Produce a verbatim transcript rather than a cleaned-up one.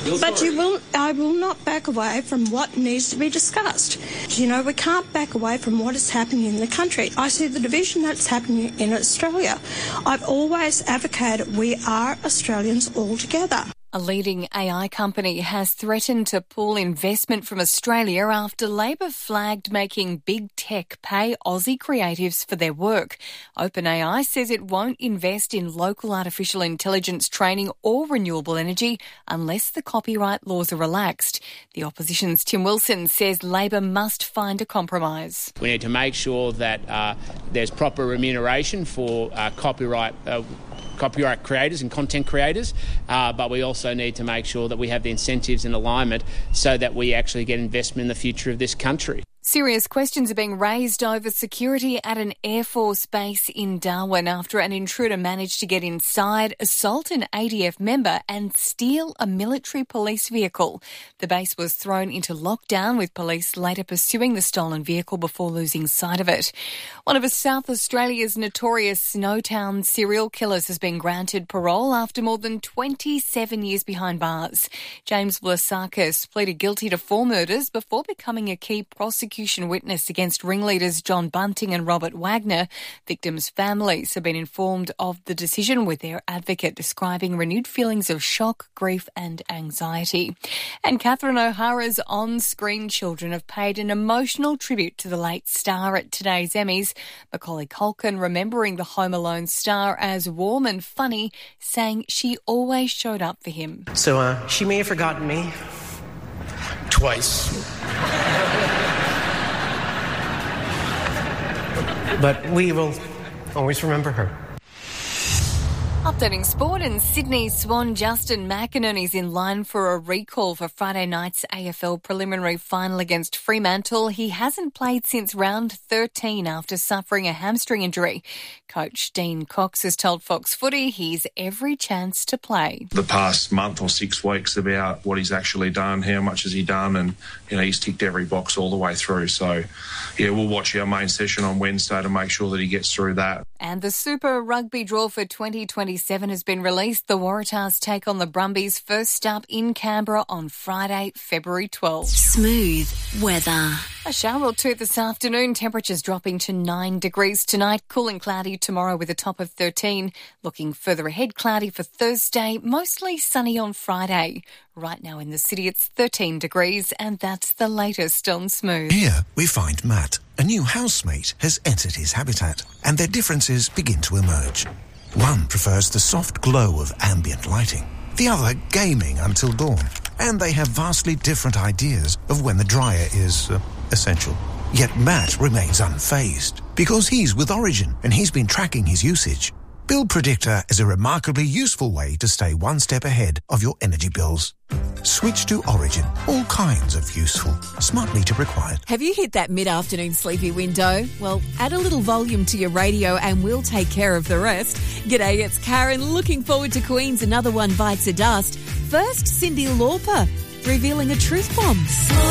But you will, I will not back away from what needs to be discussed. You know, we can't back away from what is happening in the country. I see the division that's happening in Australia. I've always advocated we are Australians all together. A leading A I company has threatened to pull investment from Australia after Labor flagged making big tech pay Aussie creatives for their work. OpenAI says it won't invest in local artificial intelligence training or renewable energy unless the copyright laws are relaxed. The opposition's Tim Wilson says Labor must find a compromise. We need to make sure that uh, there's proper remuneration for uh, copyright uh, copyright creators and content creators, uh, but we also need to make sure that we have the incentives in alignment so that we actually get investment in the future of this country. Serious questions are being raised over security at an Air Force base in Darwin after an intruder managed to get inside, assault an A D F member and steal a military police vehicle. The base was thrown into lockdown, with police later pursuing the stolen vehicle before losing sight of it. One of South Australia's notorious Snowtown serial killers has been granted parole after more than twenty-seven years behind bars. James Vlasakis pleaded guilty to four murders before becoming a key prosecution witness against ringleaders John Bunting and Robert Wagner. Victims' families have been informed of the decision, with their advocate describing renewed feelings of shock, grief and anxiety. And Catherine O'Hara's on-screen children have paid an emotional tribute to the late star at today's Emmys. Macaulay Culkin remembering the Home Alone star as warm and funny, saying she always showed up for him. So uh, she may have forgotten me. Twice. But we will always remember her. Updating sport, and Sydney Swan Justin McInerney's in line for a recall for Friday night's A F L preliminary final against Fremantle. He hasn't played since round thirteen after suffering a hamstring injury. Coach Dean Cox has told Fox Footy he's every chance to play. The past month or six weeks about what he's actually done, how much has he done, and you know he's ticked every box all the way through. So, yeah, we'll watch our main session on Wednesday to make sure that he gets through that. And the Super Rugby draw for twenty twenty-seven has been released. The Waratahs take on the Brumbies first up in Canberra on Friday, February twelfth. Smooth weather. A shower or two this afternoon. Temperatures dropping to nine degrees tonight. Cool and cloudy tomorrow with a top of thirteen. Looking further ahead, cloudy for Thursday. Mostly sunny on Friday. Right now in the city, it's thirteen degrees, and that's the latest on Smooth. Here we find Matt. A new housemate has entered his habitat, and their differences begin to emerge. One prefers the soft glow of ambient lighting, the other gaming until dawn, and they have vastly different ideas of when the dryer is uh, essential. Yet Matt remains unfazed because he's with Origin and he's been tracking his usage. Bill Predictor is a remarkably useful way to stay one step ahead of your energy bills. Switch to Origin. All kinds of useful. Smart meter required. Have you hit that mid-afternoon sleepy window? Well, add a little volume to your radio and we'll take care of the rest. G'day, it's Karen. Looking forward to Queen's Another One Bites the Dust. First, Cyndi Lauper revealing a truth bomb.